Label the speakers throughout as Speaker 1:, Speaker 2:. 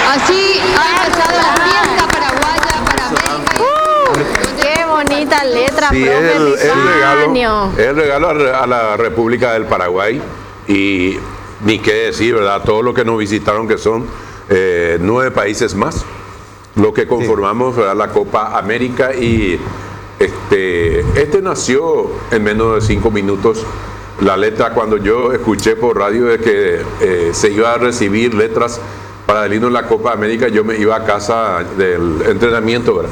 Speaker 1: Así ha empezado la fiesta paraguaya para América.
Speaker 2: ¡Qué bonita letra,
Speaker 3: Sí,
Speaker 2: profe Epifanio!
Speaker 3: el regalo a la República del Paraguay, y ni qué decir, ¿verdad? Todos los que nos visitaron, que son 9 países más, lo que conformamos, ¿verdad?, la Copa América. Y este nació en menos de 5 minutos. La letra, cuando yo escuché por radio de que se iba a recibir letras para el himno de la Copa América, yo me iba a casa del entrenamiento, ¿verdad?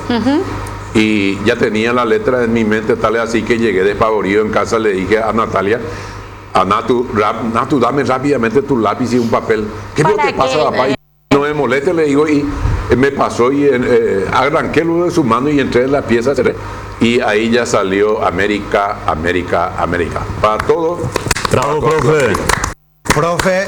Speaker 3: Y ya tenía la letra en mi mente, tal es así que llegué despavorido en casa, le dije a Natalia, a Natu, dame rápidamente tu lápiz y un papel. ¿Qué no te pasa, papá? Y no me moleste, le digo, y me pasó y arranqué luego de su mano y entré en la pieza, y ahí ya salió América, América, América. Para todo.
Speaker 4: Bravo, profe.
Speaker 5: Profe,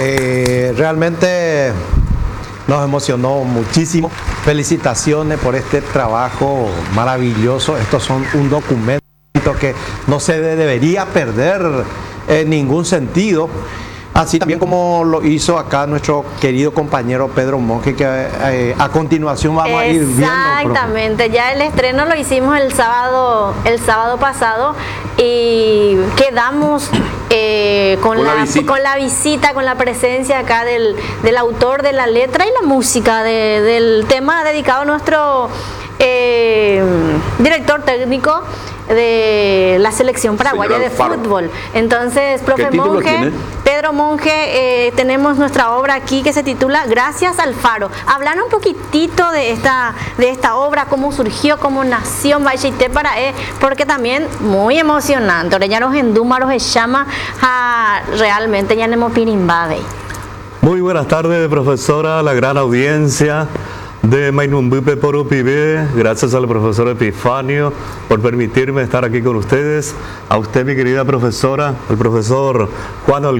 Speaker 5: realmente nos emocionó muchísimo. Felicitaciones por este trabajo maravilloso. Estos son un documento que no se debería perder en ningún sentido. Así también como lo hizo acá nuestro querido compañero Pedro Monge, que a continuación vamos a ir viendo.
Speaker 2: Exactamente, ya el estreno lo hicimos el sábado pasado y quedamos con la visita, con la presencia acá del autor de la letra y la música del tema dedicado a nuestro director técnico de la selección paraguaya de fútbol. Entonces, profe Monge, Pedro Monge, tenemos nuestra obra aquí que se titula Gracias al Faro. Hablar un poquitito de esta obra, cómo surgió, cómo nació, porque también muy emocionante. Ahora ya los endúmaros se llama realmente ya no pirimbade.
Speaker 4: Muy buenas tardes, profesora, la gran audiencia de Mainumbupe por UPB. Gracias al profesor Epifanio por permitirme estar aquí con ustedes. A usted, mi querida profesora, el profesor Juan